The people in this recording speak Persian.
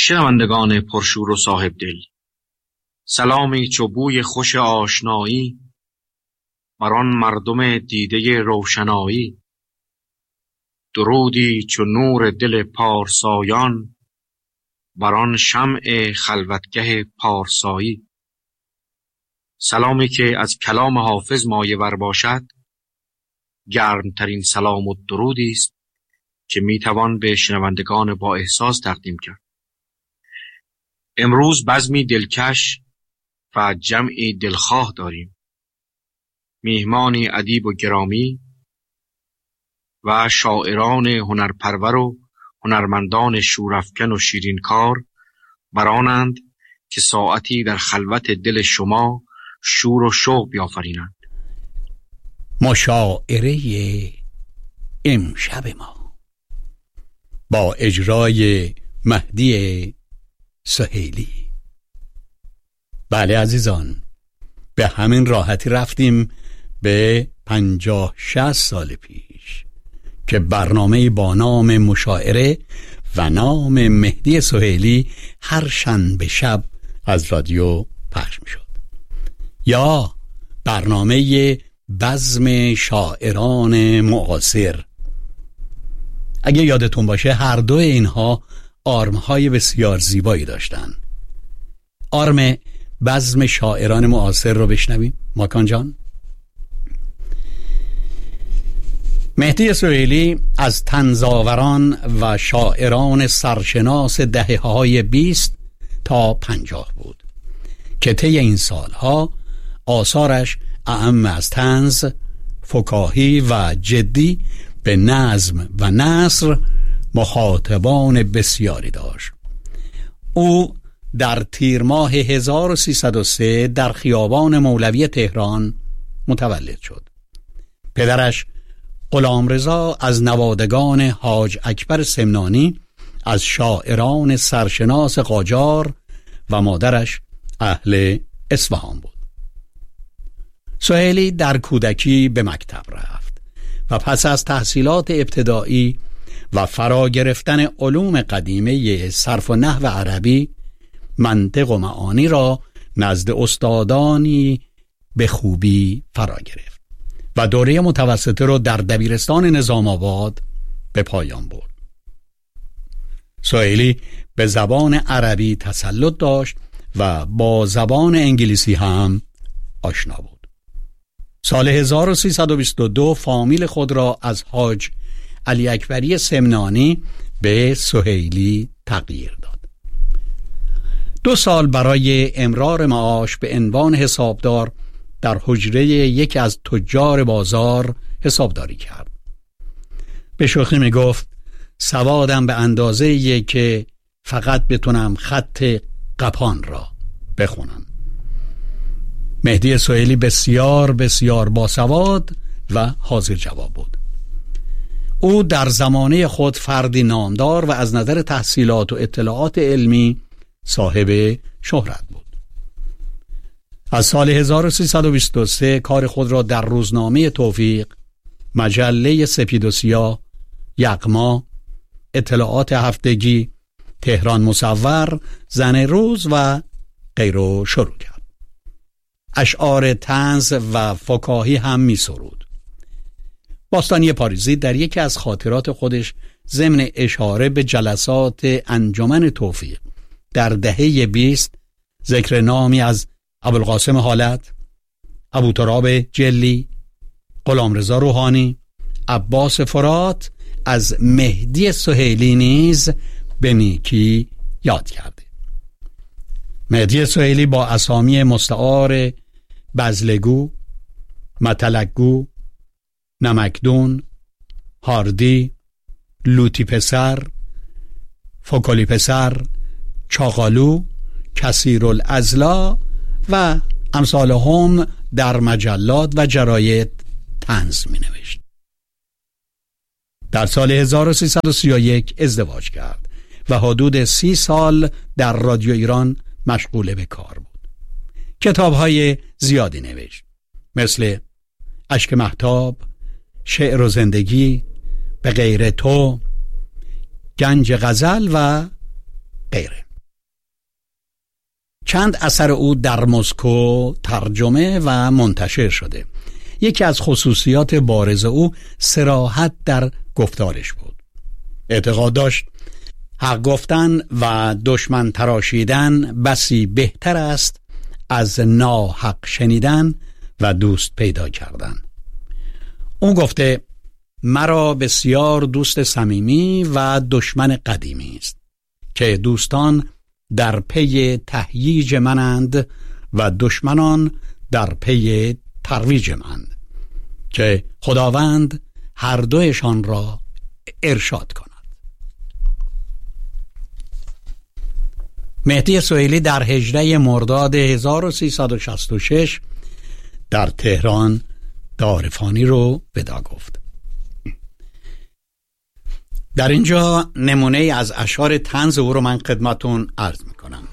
شنوندگان پرشور و صاحب دل، سلامی چو بوی خوش آشنایی بر آن مردم دیده روشنایی. درودی چو نور دل پارسایان بر آن شمع خلوتگه پارسایی. سلامی که از کلام حافظ مایه ور باشد، گرمترین سلام و درودی است که میتوان به شنوندگان با احساس تقدیم کرد. امروز بزمی دلکش و جمعی دلخواه داریم. میهمانی ادیب و گرامی و شاعران هنرپرور و هنرمندان شورافکن و شیرین کار برانند که ساعتی در خلوت دل شما شور و شوق بیافرینند. مشاعره امشب ما با اجرای مهدی سهیلی. بله عزیزان، به همین راحتی رفتیم به 50-60 سال پیش که برنامه با نام مشاعره و نام مهدی سهیلی هر شنبه شب از رادیو پخش می شد، یا برنامه بزم شاعران معاصر. اگه یادتون باشه هر دو اینها آرم‌های بسیار زیبایی داشتن. آرم بزم شاعران معاصر رو بشنویم. ماکان جان. مهدی سهیلی از طنزآوران و شاعران سرشناس دهه‌های 20 تا 50 بود که طی این سالها آثارش اعم از طنز، فکاهی و جدی به نظم و نثر مخاطبان بسیاری داشت. او در تیر ماه 1303 در خیابان مولوی تهران متولد شد. پدرش غلامرضا از نوادگان حاج اکبر سمنانی از شاعران سرشناس قاجار و مادرش اهل اصفهان بود. سهیلی در کودکی به مکتب رفت و پس از تحصیلات ابتدایی و فرا گرفتن علوم قدیمه صرف و نحو عربی، منطق و معانی را نزد استادانی به خوبی فرا گرفت و دوره متوسطه را در دبیرستان نظام آباد به پایان برد. سهیلی به زبان عربی تسلط داشت و با زبان انگلیسی هم آشنا بود. سال 1322 فامیل خود را از حاج علی اکبری سمنانی به سهیلی تغییر داد. 2 سال برای امرار معاش به عنوان حسابدار در حجره یکی از تجار بازار حسابداری کرد. به شوخی می گفت سوادم به اندازه‌ایه که فقط بتونم خط قپان را بخونم. مهدی سهیلی بسیار بسیار باسواد و حاضر جواب بود. او در زمانه خود فردی نامدار و از نظر تحصیلات و اطلاعات علمی صاحب شهرت بود. از سال 1323 کار خود را در روزنامه توفیق، مجله سپید و سیاه، یغما، اطلاعات هفتگی، تهران مصور، زن روز و غیره شروع کرد. اشعار طنز و فکاهی هم می سرود. باستانی پاریزی در یکی از خاطرات خودش ضمن اشاره به جلسات انجمن توفیق در دهه 20 ذکر نامی از ابوالقاسم حالت، ابوتراب جلی، غلامرضا روحانی، عباس فرات از مهدی سهیلی نیز به نیکی یاد کرده. مهدی سهیلی با اسامی مستعار بزلگو، متلگو، نمکدون، هاردی، لوتی پسر، فکلی پسر، چاقالو، کثیرالعضلا و امثالهم در مجلات و جراید طنز می نوشت. در سال 1331 ازدواج کرد و حدود 30 سال در رادیو ایران مشغول به کار بود. کتاب‌های زیادی نوشت، مثل اشک مهتاب، شعر و زندگی، به غیر تو، گنج غزل و غیره. چند اثر او در مسکو ترجمه و منتشر شده. یکی از خصوصیات بارز او صراحت در گفتارش بود. اعتقاد داشت حق گفتن و دشمن تراشیدن بسی بهتر است از ناحق شنیدن و دوست پیدا کردن. او گفته مرا بسیار دوست صمیمی و دشمن قدیمی است که دوستان در پی تهییج منند و دشمنان در پی ترویج من، که خداوند هر دویشان را ارشاد کند. مهدی سهیلی در 18 مرداد 1366 در تهران دارفانی رو ودا گفت. در اینجا نمونه از اشعار طنز او رو من خدمتون عرض میکنم.